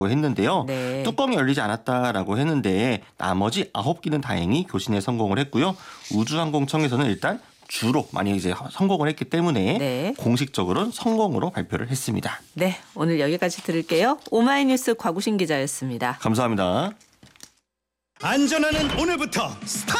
했는데요. 네. 뚜껑이 열리지 않았다라고 했는데 나머지 9기는 다행히 교신에 성공을 했고요. 우주항공청에서는 일단 주로 많이 이제 성공을 했기 때문에 네. 공식적으로는 성공으로 발표를 했습니다. 네, 오늘 여기까지 들을게요. 오마이뉴스 곽우신 기자였습니다. 감사합니다. 안전하는 오늘부터 스타트!